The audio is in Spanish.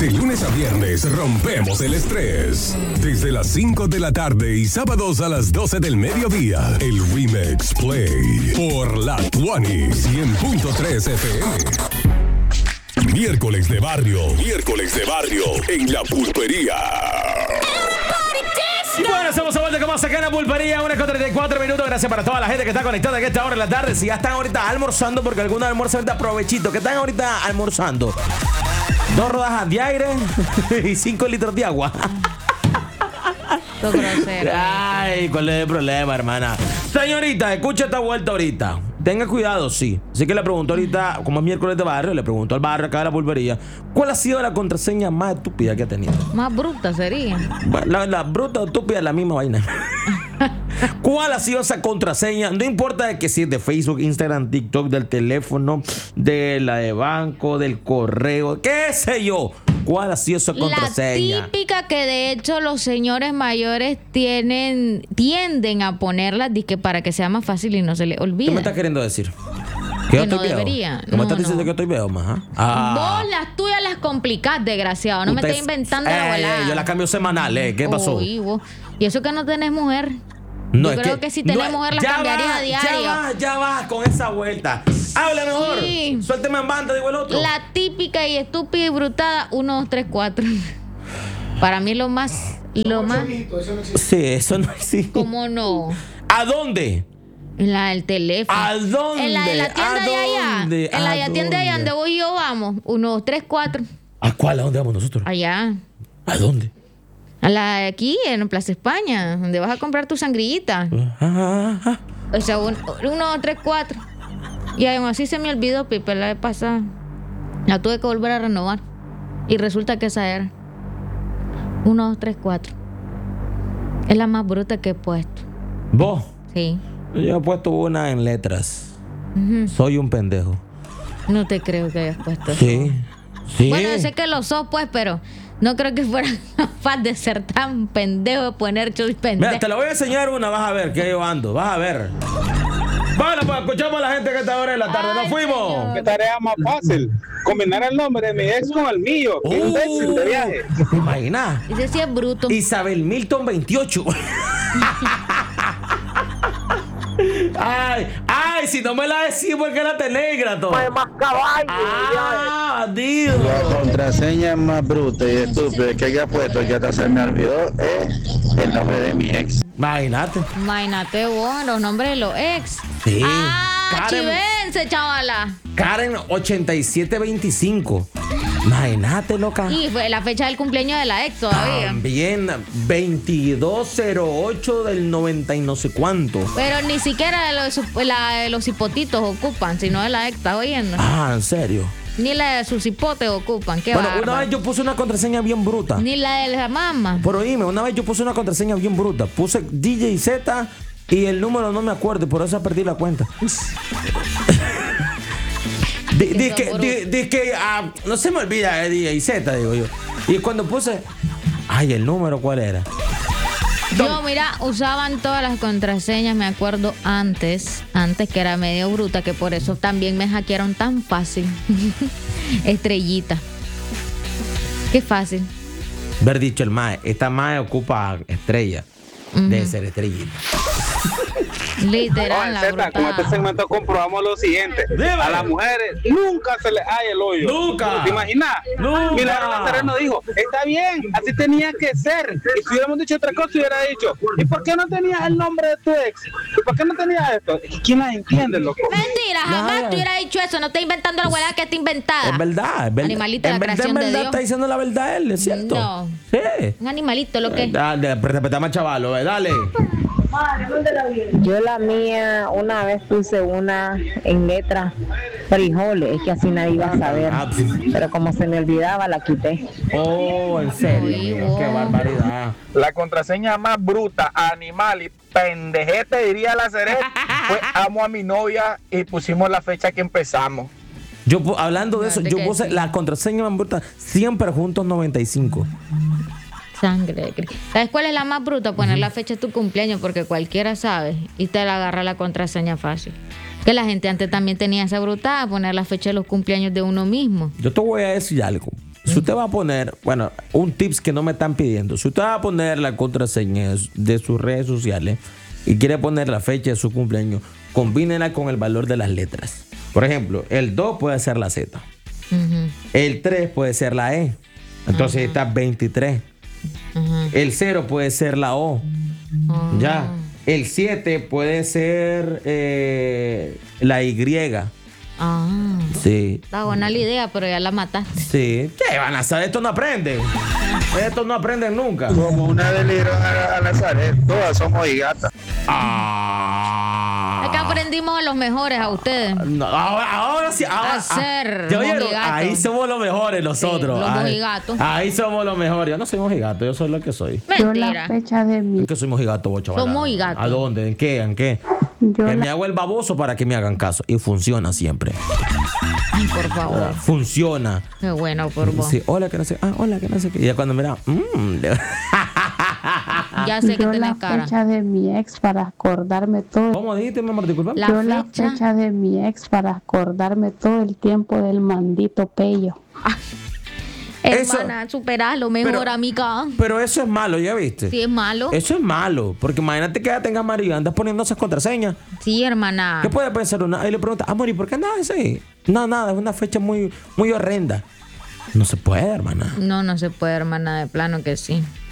De lunes a viernes rompemos el estrés. Desde las 5 de la tarde y sábados a las 12 del mediodía. El Remix Play por la 100.3 FM. Miércoles de barrio en la pulpería. Bueno, estamos a vuelta como acá en la pulpería, 1:34 minutos. Gracias para toda la gente que está conectada en esta hora de la tarde. Si ya están ahorita almorzando, porque algunos almuerzan ahorita, provechito. ¿Qué están ahorita almorzando? 2 rodajas de aire y 5 litros de agua. Ay, ¿cuál es el problema, hermana? Señorita, escucha esta vuelta ahorita. Tenga cuidado, sí. Así que le pregunto ahorita, como es miércoles de barrio, le pregunto al barrio acá de la pulpería, ¿cuál ha sido la contraseña más estúpida que ha tenido? Más bruta sería. Bueno, la bruta o estúpida es la misma vaina. ¿Cuál ha sido esa contraseña? No importa de que si es de Facebook, Instagram, TikTok, del teléfono, de la de banco, del correo, qué sé yo. ¿Cuál ha sido esa contraseña? La típica que de hecho los señores mayores tienden a ponerla para que sea más fácil y no se les olvide. ¿Qué me estás queriendo decir? Que no debería. ¿Cómo estás diciendo que yo estoy viejo, maja? Vos las tuyas las complicás, desgraciado. No me estás inventando la volada. Yo las cambio semanal, ¿qué pasó? Y eso que no tenés mujer. No, yo creo que si tenés mujer las cambiarías a diario. Ya va con esa vuelta. Habla mejor. Sí. Suélteme en banda, digo el otro. La típica y estúpida y brutada, 1, 2, 3, 4. Para mí lo más. Eso no existe. Sí, eso no existe. ¿Cómo no? ¿A dónde? En la del teléfono. ¿A dónde? En la de la tienda de allá. En la de la tienda de allá donde vos y yo vamos. 1, 2, 3, 4. ¿A cuál? ¿A dónde vamos nosotros? Allá. ¿A dónde? A la de aquí, en Plaza España, donde vas a comprar tu sangrillita. O sea, 1, 2, 3, 4. Y aún así se me olvidó, Pipe, la vez pasada. La tuve que volver a renovar. Y resulta que esa era 1, 2, 3, 4. Es la más bruta que he puesto. ¿Vos? Sí. Yo he puesto una en letras. Soy un pendejo. No te creo que hayas puesto eso. Sí. Bueno, sé que lo sos, pues, pero no creo que fuera capaz de ser tan pendejo de poner soy pendejo. Mira, te la voy a enseñar una, vas a ver que yo ando, vas a ver. Bueno, pues escuchamos a la gente que está ahora en la tarde. ¡Nos fuimos! Qué tarea más fácil. Combinar el nombre de mi ex con el mío. Qué imbécil de viaje. ¿Te imaginas? Ese sí es bruto. Isabel Milton 28. Ay, si no me la decís porque la tenés, grato. Pues más caballo. Dios. La contraseña más bruta y estúpida que haya puesto, que hasta se me olvidó, es el nombre de mi ex. Imagínate vos, los nombres de los ex. Sí. Chivense, chavala. Karen 8725. Imagínate, loca. Y fue la fecha del cumpleaños de la ex todavía. También 2208 del 90 y no sé cuánto. Pero ni siquiera de los hipotitos ocupan, sino de la ex, ¿estás oyendo? ¿En serio? Ni la de sus hipotes ocupan. Qué bueno, bárbaro. Una vez yo puse una contraseña bien bruta. Ni la de la mamá. Pero oíme, una vez yo puse una contraseña bien bruta. Puse DJ Z y el número no me acuerdo, por eso perdí la cuenta. No se me olvida DJ Z, digo yo. Y cuando puse, el número, ¿cuál era? Yo, mira, usaban todas las contraseñas, me acuerdo antes que era medio bruta, que por eso también me hackearon tan fácil. Estrellita. Qué fácil. Ver dicho el mae, esta mae ocupa estrella. Debe ser estrellita. Literal, Z, con este segmento comprobamos lo siguiente. A las mujeres nunca se les halla el hoyo. Nunca. ¿Te imaginas? Nunca. Mira, la Serena dijo, está bien, así tenía que ser. Y si hubiéramos dicho otra cosa, hubiera dicho, ¿y por qué no tenías el nombre de tu ex? ¿Y por qué no tenías esto? ¿Quién las entiende, loco? Mentira, jamás te hubiera dicho eso. No te inventando la hueá que está inventada. Es verdad. Animalito de la creación de Dios. Está diciendo la verdad él, ¿es cierto? No. Sí. Un animalito, lo que. Dale, respetame al chavalo, dale. Yo la mía una vez puse una en letras frijoles, es que así nadie iba a saber. Pero como se me olvidaba, la quité. En serio, qué barbaridad. La contraseña más bruta, animal y pendejete, diría la Serena, fue amo a mi novia y pusimos la fecha que empezamos. Yo, hablando de eso, yo puse la contraseña más bruta, siempre juntos 95. Sangre. ¿Sabes cuál es la más bruta? Poner la fecha de tu cumpleaños, porque cualquiera sabe y te la agarra la contraseña fácil. Que la gente antes también tenía esa brutada, poner la fecha de los cumpleaños de uno mismo. Yo te voy a decir algo. Si usted va a poner, bueno, un tips que no me están pidiendo. Si usted va a poner la contraseña de sus redes sociales y quiere poner la fecha de su cumpleaños, combínela con el valor de las letras. Por ejemplo, el 2 puede ser la Z. El 3 puede ser la E. Entonces está 23. El 0 puede ser la O. Ya. El 7 puede ser la Y. Sí. Está buena la idea, pero ya la mataste. Sí. ¿Qué van a saber? Esto no aprenden. Estos no aprenden nunca. Como una delirón al azar, todas somos higatas. Es que aprendimos a los mejores, a ustedes. No, ahora sí. A ser ¿Ya oyeron? mojigato. Ahí somos los mejores nosotros. Sí, los Ahí- mojigatos. Ahí somos los mejores. Yo no soy mojigato, yo soy lo que soy. Yo Mentira. la fecha de mi Es que soy mojigato, vos, chaval. Son mojigatos. ¿A dónde? ¿En qué? ¿En qué? yo Que me la, hago el baboso para que me hagan caso. Y funciona siempre. Ay, por favor. Funciona. Qué bueno por vos. Sí, hola, que no sé. Hola, que no sé qué. Y ya cuando mira. Ya sé que yo la tenés cara. fecha de mi ex para acordarme todo. ¿Cómo dijiste, mi amor? Disculpa. La Yo la fecha. fecha de mi ex para acordarme todo el tiempo del maldito pello. Eso- Hermana, superalo mejor, pero- amiga. Pero eso es malo, ¿ya viste? Sí, es malo. Eso es malo. Porque imagínate que ya tengas marido y andas poniendo esas contraseñas. Sí, hermana. ¿Qué puede pensar una? Ahí le pregunta, amor, ¿y por qué andas así? No, nada, es una fecha muy, muy horrenda. No se puede, hermana. No se puede, hermana, de plano que sí.